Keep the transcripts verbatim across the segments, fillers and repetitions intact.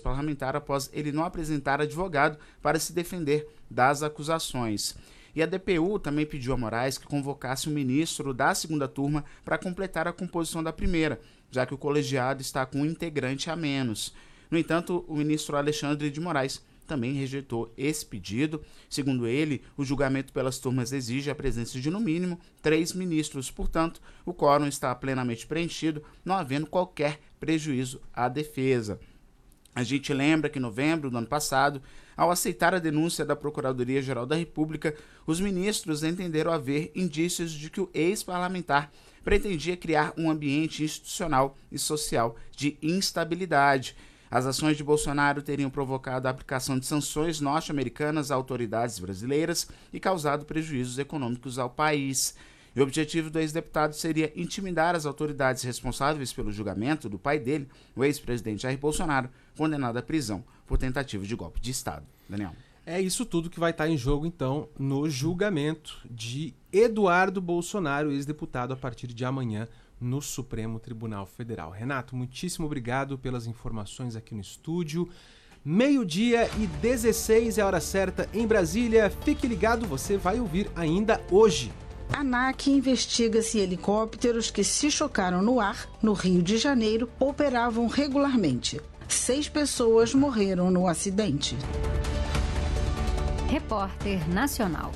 ex-parlamentar após ele não apresentar advogado para se defender das acusações. E a D P U também pediu a Moraes que convocasse o ministro da segunda turma para completar a composição da primeira, já que o colegiado está com um integrante a menos. No entanto, o ministro Alexandre de Moraes também rejeitou esse pedido. Segundo ele, o julgamento pelas turmas exige a presença de, no mínimo, três ministros. Portanto, o quórum está plenamente preenchido, não havendo qualquer prejuízo à defesa. A gente lembra que em novembro do ano passado, ao aceitar a denúncia da Procuradoria-Geral da República, os ministros entenderam haver indícios de que o ex-parlamentar pretendia criar um ambiente institucional e social de instabilidade. As ações de Bolsonaro teriam provocado a aplicação de sanções norte-americanas a autoridades brasileiras e causado prejuízos econômicos ao país. E o objetivo do ex-deputado seria intimidar as autoridades responsáveis pelo julgamento do pai dele, o ex-presidente Jair Bolsonaro, condenado à prisão por tentativa de golpe de Estado. Daniel. É isso tudo que vai estar em jogo, então, no julgamento de Eduardo Bolsonaro, ex-deputado, a partir de amanhã, no Supremo Tribunal Federal. Renato, muitíssimo obrigado pelas informações aqui no estúdio. Meio-dia e dezesseis é a hora certa em Brasília. Fique ligado, você vai ouvir ainda hoje. A ANAC investiga se helicópteros que se chocaram no ar, no Rio de Janeiro, operavam regularmente. Seis pessoas morreram no acidente. Repórter Nacional.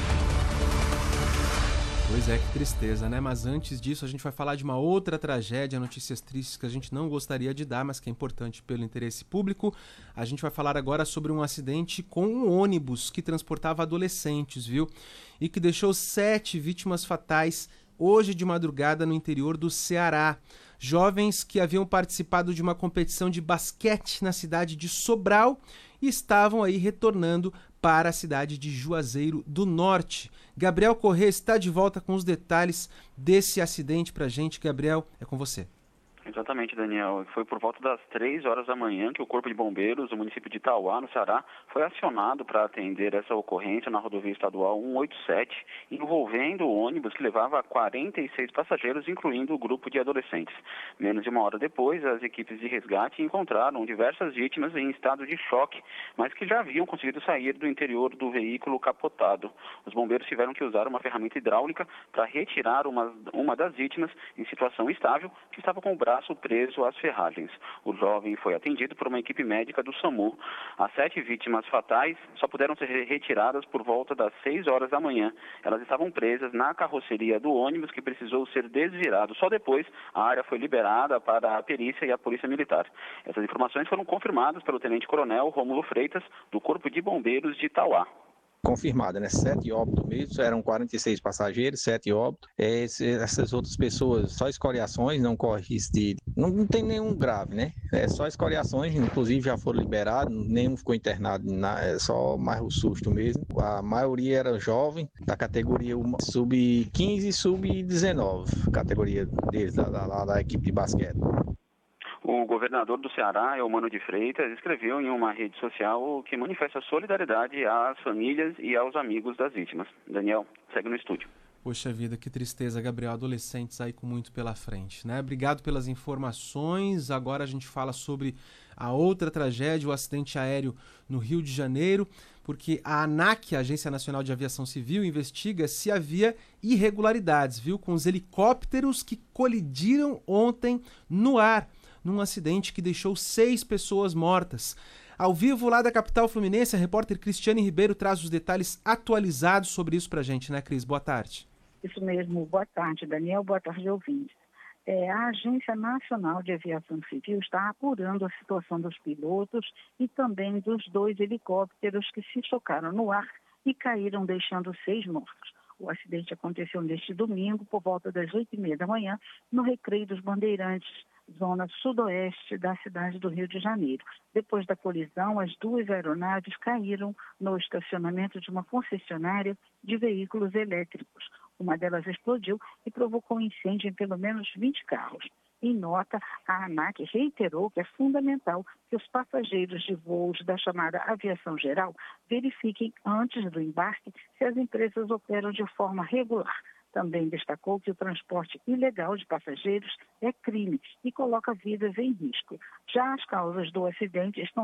Pois é, que tristeza, né? Mas antes disso, a gente vai falar de uma outra tragédia, notícias tristes que a gente não gostaria de dar, mas que é importante pelo interesse público. A gente vai falar agora sobre um acidente com um ônibus que transportava adolescentes, viu? E que deixou sete vítimas fatais hoje de madrugada no interior do Ceará. Jovens que haviam participado de uma competição de basquete na cidade de Sobral e estavam aí retornando para a cidade de Juazeiro do Norte. Gabriel Corrêa está de volta com os detalhes desse acidente pra gente. Gabriel, é com você. Exatamente, Daniel. Foi por volta das três horas da manhã que o Corpo de Bombeiros do município de Itauá, no Ceará, foi acionado para atender essa ocorrência na rodovia estadual cento e oitenta e sete, envolvendo o ônibus que levava quarenta e seis passageiros, incluindo o grupo de adolescentes. Menos de uma hora depois, as equipes de resgate encontraram diversas vítimas em estado de choque, mas que já haviam conseguido sair do interior do veículo capotado. Os bombeiros tiveram que usar uma ferramenta hidráulica para retirar uma, uma das vítimas em situação estável, que estava com o braço preso às ferragens. O jovem foi atendido por uma equipe médica do SAMU. As sete vítimas fatais só puderam ser retiradas por volta das seis horas da manhã. Elas estavam presas na carroceria do ônibus, que precisou ser desvirado. Só depois a área foi liberada para a perícia e a polícia militar. Essas informações foram confirmadas pelo tenente-coronel Rômulo Freitas, do Corpo de Bombeiros de Itauá. Confirmada, né? Sete óbitos mesmo, eram quarenta e seis passageiros, sete óbitos. Esse, essas outras pessoas, só escoriações, não corre risco de... Não, não tem nenhum grave, né? É só escoriações, inclusive já foram liberados, nenhum ficou internado, na, é só mais o susto mesmo. A maioria era jovem, da categoria sub quinze e sub dezenove, categoria deles, da, da, da equipe de basquete. O governador do Ceará, Eumano de Freitas, escreveu em uma rede social que manifesta solidariedade às famílias e aos amigos das vítimas. Daniel, segue no estúdio. Poxa vida, que tristeza, Gabriel. Adolescentes aí com muito pela frente, né? Obrigado pelas informações. Agora a gente fala sobre a outra tragédia, o acidente aéreo no Rio de Janeiro, porque a ANAC, a Agência Nacional de Aviação Civil, investiga se havia irregularidades, viu? Com os helicópteros que colidiram ontem no ar, num acidente que deixou seis pessoas mortas. Ao vivo lá da capital fluminense, a repórter Cristiane Ribeiro traz os detalhes atualizados sobre isso pra gente, né, Cris? Boa tarde. Isso mesmo. Boa tarde, Daniel. Boa tarde, ouvintes. É, a Agência Nacional de Aviação Civil está apurando a situação dos pilotos e também dos dois helicópteros que se chocaram no ar e caíram, deixando seis mortos. O acidente aconteceu neste domingo, por volta das oito e meia da manhã, no Recreio dos Bandeirantes, zona sudoeste da cidade do Rio de Janeiro. Depois da colisão, as duas aeronaves caíram no estacionamento de uma concessionária de veículos elétricos. Uma delas explodiu e provocou incêndio em pelo menos vinte carros. Em nota, a ANAC reiterou que é fundamental que os passageiros de voos da chamada aviação geral verifiquem antes do embarque se as empresas operam de forma regular. Também destacou que o transporte ilegal de passageiros é crime e coloca vidas em risco. Já as causas do acidente estão